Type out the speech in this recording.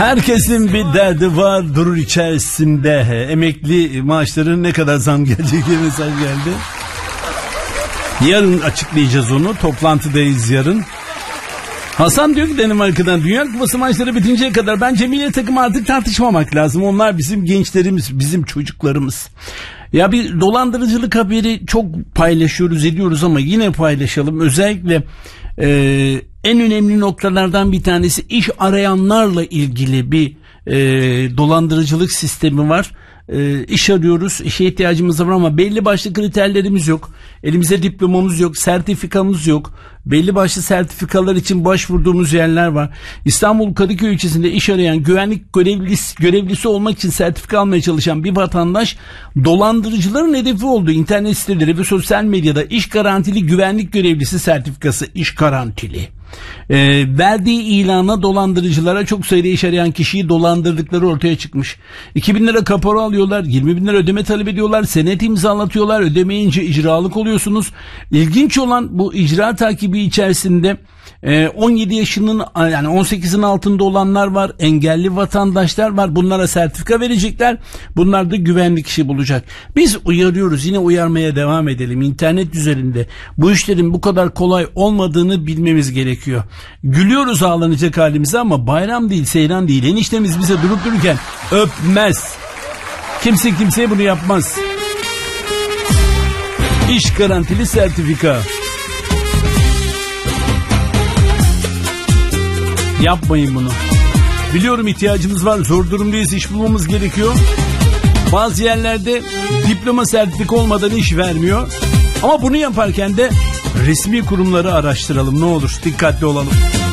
Herkesin bir derdi var, durur içerisinde. Emekli maaşlarının ne kadar zam gelecek diye mesaj geldi. Yarın açıklayacağız onu. Toplantıdayız yarın. Hasan diyor ki Danimarka'dan, Dünya Kupası maçları bitinceye kadar bence milli takım artık tartışmamak lazım. Onlar bizim gençlerimiz, bizim çocuklarımız. Ya bir dolandırıcılık haberi çok paylaşıyoruz ediyoruz ama yine paylaşalım. Özellikle en önemli noktalardan bir tanesi iş arayanlarla ilgili bir dolandırıcılık sistemi var. İş arıyoruz, işe ihtiyacımız var ama belli başlı kriterlerimiz yok. Elimizde diplomamız yok, sertifikamız yok. Belli başlı sertifikalar için başvurduğumuz yerler var. İstanbul Kadıköy ilçesinde iş arayan güvenlik görevlisi olmak için sertifika almaya çalışan bir vatandaş dolandırıcıların hedefi oldu. İnternet siteleri ve sosyal medyada iş garantili güvenlik görevlisi sertifikası, iş garantili. Verdiği ilana dolandırıcılara çok sayıda iş arayan kişiyi dolandırdıkları ortaya çıkmış. 2.000 lira kapora alıyorlar, 20.000 lira ödeme talep ediyorlar, senet imzalatıyorlar, ödemeyince icralık oluyorsunuz. İlginç olan bu icra takibi içerisinde 17 yaşının yani 18'in altında olanlar var, engelli vatandaşlar var. Bunlara sertifika verecekler. Bunlar da güvenlik işi bulacak. Biz uyarıyoruz, yine uyarmaya devam edelim. İnternet üzerinde bu işlerin bu kadar kolay olmadığını bilmemiz gerekiyor. Gülüyoruz ağlanacak halimize ama bayram değil, seyran değil. Eniştemiz bize durup dururken öpmez. Kimse kimseye bunu yapmaz. İş garantili sertifika. Yapmayın bunu. Biliyorum ihtiyacımız var, zor durumdayız, iş bulmamız gerekiyor. Bazı yerlerde diploma sertifika olmadan iş vermiyor. Ama bunu yaparken de resmi kurumları araştıralım ne olur, dikkatli olalım.